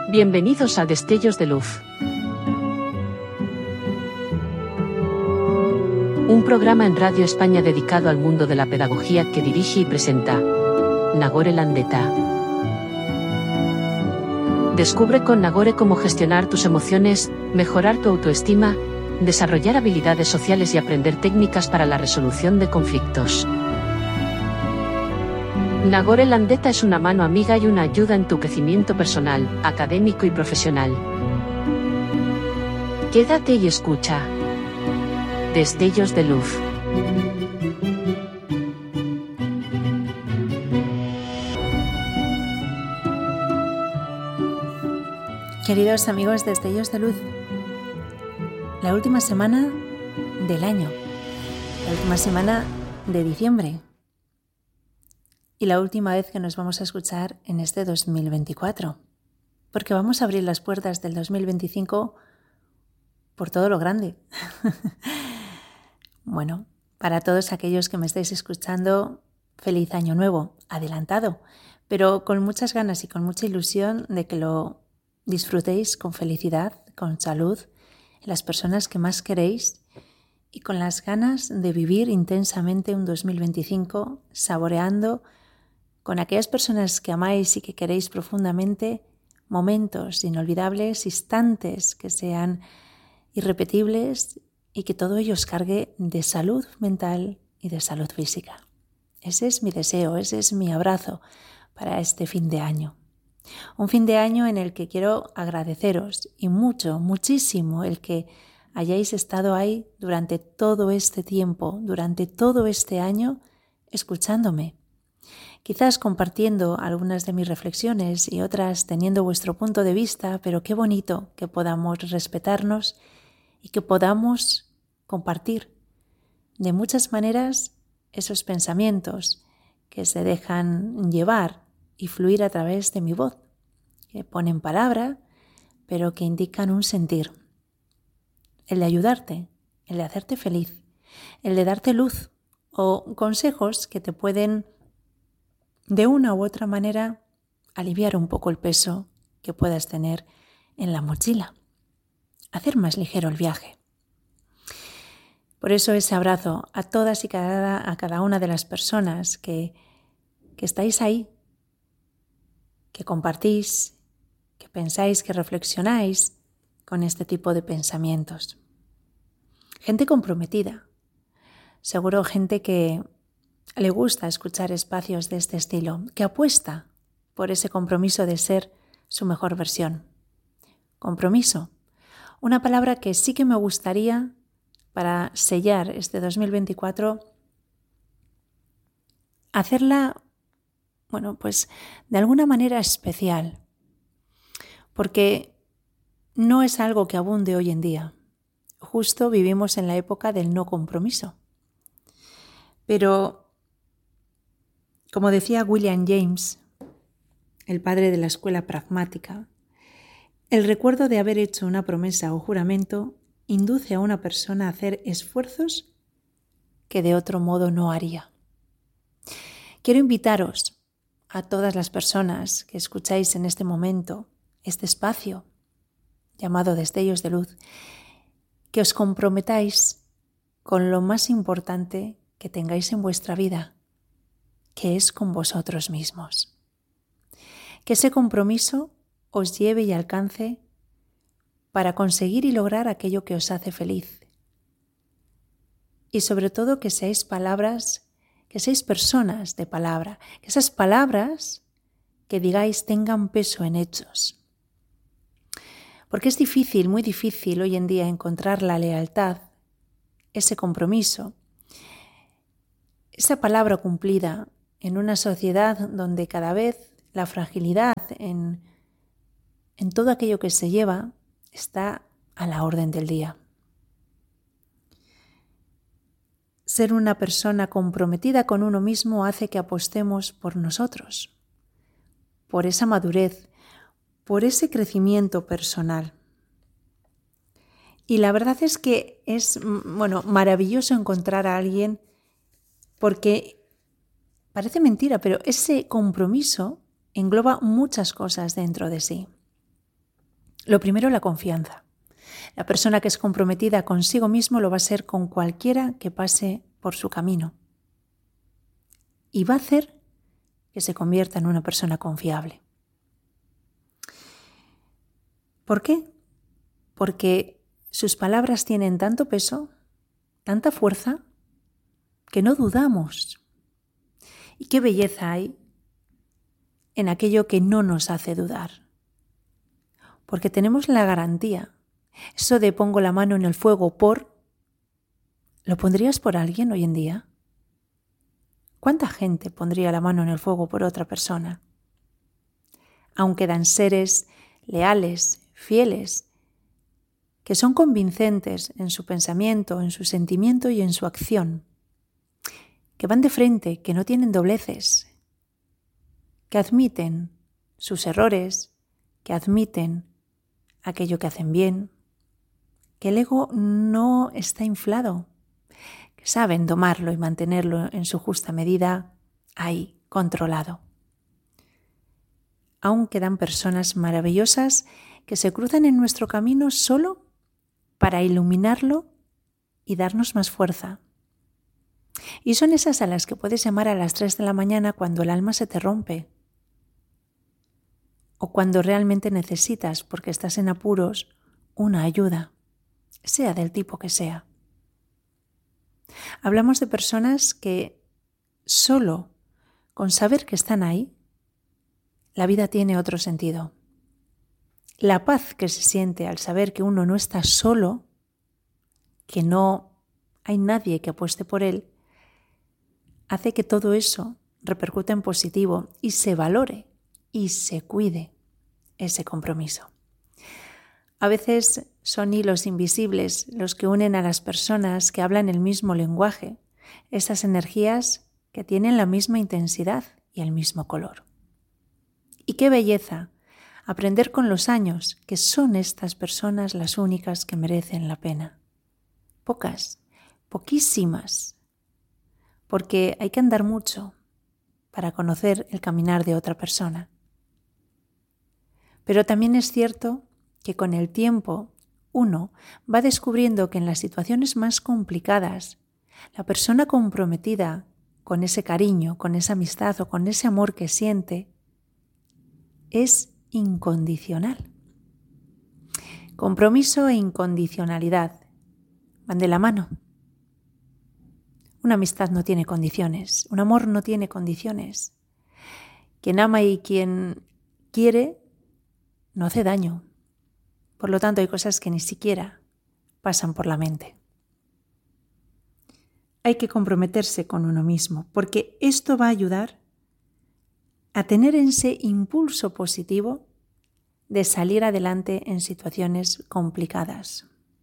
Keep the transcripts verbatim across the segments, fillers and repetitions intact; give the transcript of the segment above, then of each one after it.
Bienvenidos a Destellos de Luz. Un programa en Radio España dedicado al mundo de la pedagogía que dirige y presenta Nagore Landeta. Descubre con Nagore cómo gestionar tus emociones, mejorar tu autoestima, desarrollar habilidades sociales y aprender técnicas para la resolución de conflictos. Nagore Landeta es una mano amiga y una ayuda en tu crecimiento personal, académico y profesional. Quédate y escucha. Destellos de Luz. Queridos amigos de Destellos de Luz, la última semana del año, la última semana de diciembre y la última vez que nos vamos a escuchar en este dos mil veinticuatro, porque vamos a abrir las puertas del dos mil veinticinco por todo lo grande. Bueno, para todos aquellos que me estáis escuchando, feliz año nuevo, adelantado, pero con muchas ganas y con mucha ilusión de que lo disfrutéis con felicidad, con salud, las personas que más queréis y con las ganas de vivir intensamente un dos mil veinticinco, saboreando con aquellas personas que amáis y que queréis profundamente momentos inolvidables, instantes que sean irrepetibles y que todo ello os cargue de salud mental y de salud física. Ese es mi deseo, ese es mi abrazo para este fin de año. Un fin de año en el que quiero agradeceros y mucho, muchísimo el que hayáis estado ahí durante todo este tiempo, durante todo este año, escuchándome. Quizás compartiendo algunas de mis reflexiones y otras teniendo vuestro punto de vista, pero qué bonito que podamos respetarnos y que podamos compartir de muchas maneras esos pensamientos que se dejan llevar y fluir a través de mi voz, que ponen palabra, pero que indican un sentir. El de ayudarte, el de hacerte feliz, el de darte luz o consejos que te pueden de una u otra manera aliviar un poco el peso que puedas tener en la mochila, hacer más ligero el viaje. Por eso ese abrazo a todas y cada, a cada una de las personas que, que estáis ahí, que compartís, que pensáis, que reflexionáis con este tipo de pensamientos. Gente comprometida, seguro gente que le gusta escuchar espacios de este estilo, que apuesta por ese compromiso de ser su mejor versión. Compromiso, una palabra que sí que me gustaría para sellar este dos mil veinticuatro, hacerla, bueno, pues de alguna manera especial, porque no es algo que abunde hoy en día. Justo vivimos en la época del no compromiso. Pero, como decía William James, el padre de la escuela pragmática, el recuerdo de haber hecho una promesa o juramento induce a una persona a hacer esfuerzos que de otro modo no haría. Quiero invitaros a todas las personas que escucháis en este momento este espacio llamado Destellos de Luz, que os comprometáis con lo más importante que tengáis en vuestra vida, que es con vosotros mismos. Que ese compromiso os lleve y alcance para conseguir y lograr aquello que os hace feliz. Y sobre todo que seáis palabras, que seáis personas de palabra, que esas palabras que digáis tengan peso en hechos. Porque es difícil, muy difícil hoy en día encontrar la lealtad, ese compromiso, esa palabra cumplida en una sociedad donde cada vez la fragilidad en, en todo aquello que se lleva está a la orden del día. Ser una persona comprometida con uno mismo hace que apostemos por nosotros, por esa madurez, por ese crecimiento personal. Y la verdad es que es, bueno, maravilloso encontrar a alguien porque parece mentira, pero ese compromiso engloba muchas cosas dentro de sí. Lo primero, la confianza. La persona que es comprometida consigo mismo lo va a ser con cualquiera que pase por su camino. Y va a hacer que se convierta en una persona confiable. ¿Por qué? Porque sus palabras tienen tanto peso, tanta fuerza, que no dudamos. Y qué belleza hay en aquello que no nos hace dudar. Porque tenemos la garantía. Eso de pongo la mano en el fuego por, ¿lo pondrías por alguien hoy en día? ¿Cuánta gente pondría la mano en el fuego por otra persona? Aún quedan seres leales, fieles, que son convincentes en su pensamiento, en su sentimiento y en su acción, que van de frente, que no tienen dobleces, que admiten sus errores, que admiten aquello que hacen bien, que el ego no está inflado, que saben domarlo y mantenerlo en su justa medida ahí, controlado. Aún quedan personas maravillosas que se cruzan en nuestro camino solo para iluminarlo y darnos más fuerza. Y son esas a las que puedes llamar a las tres de la mañana cuando el alma se te rompe o cuando realmente necesitas, porque estás en apuros, una ayuda, sea del tipo que sea. Hablamos de personas que solo con saber que están ahí, la vida tiene otro sentido. La paz que se siente al saber que uno no está solo, que no hay nadie que apueste por él, hace que todo eso repercute en positivo y se valore y se cuide ese compromiso. A veces son hilos invisibles los que unen a las personas que hablan el mismo lenguaje, esas energías que tienen la misma intensidad y el mismo color. Y qué belleza aprender con los años que son estas personas las únicas que merecen la pena. Pocas, poquísimas, porque hay que andar mucho para conocer el caminar de otra persona. Pero también es cierto que con el tiempo uno va descubriendo que en las situaciones más complicadas, la persona comprometida con ese cariño, con esa amistad o con ese amor que siente, es incondicional. Compromiso e incondicionalidad van de la mano. Una amistad no tiene condiciones, un amor no tiene condiciones. Quien ama y quien quiere no hace daño. Por lo tanto, hay cosas que ni siquiera pasan por la mente. Hay que comprometerse con uno mismo, porque esto va a ayudar a tener ese impulso positivo de salir adelante en situaciones complicadas.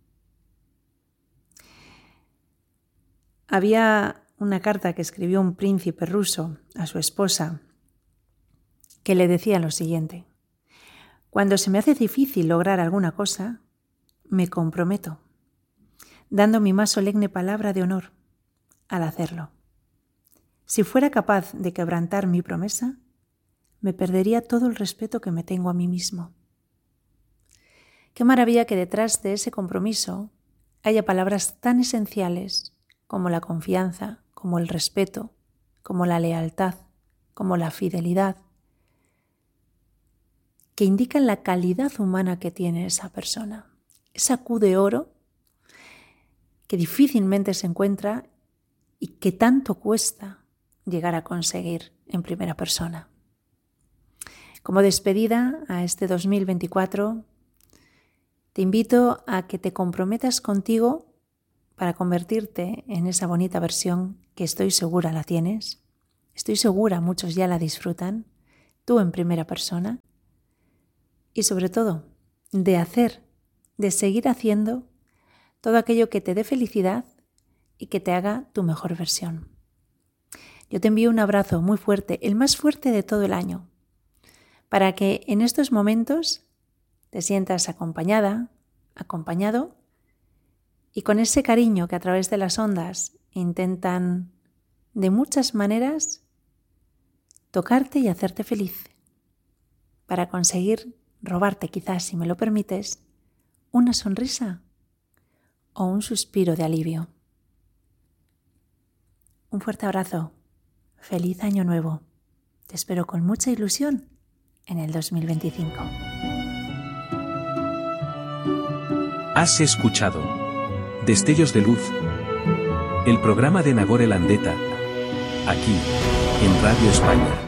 Había una carta que escribió un príncipe ruso a su esposa que le decía lo siguiente: cuando se me hace difícil lograr alguna cosa, me comprometo, dando mi más solemne palabra de honor al hacerlo. Si fuera capaz de quebrantar mi promesa, me perdería todo el respeto que me tengo a mí mismo. Qué maravilla que detrás de ese compromiso haya palabras tan esenciales como la confianza, como el respeto, como la lealtad, como la fidelidad, que indican la calidad humana que tiene esa persona. Esa Q de oro que difícilmente se encuentra y que tanto cuesta llegar a conseguir en primera persona. Como despedida a este dos mil veinticuatro, te invito a que te comprometas contigo para convertirte en esa bonita versión que estoy segura la tienes. Estoy segura muchos ya la disfrutan, tú en primera persona. Y sobre todo, de hacer, de seguir haciendo todo aquello que te dé felicidad y que te haga tu mejor versión. Yo te envío un abrazo muy fuerte, el más fuerte de todo el año, para que en estos momentos te sientas acompañada, acompañado, y con ese cariño que a través de las ondas intentan de muchas maneras tocarte y hacerte feliz, para conseguir robarte quizás, si me lo permites, una sonrisa o un suspiro de alivio. Un fuerte abrazo. Feliz año nuevo. Te espero con mucha ilusión en el dos mil veinticinco. Has escuchado Destellos de Luz, el programa de Nagore Landeta, aquí, en Radio España.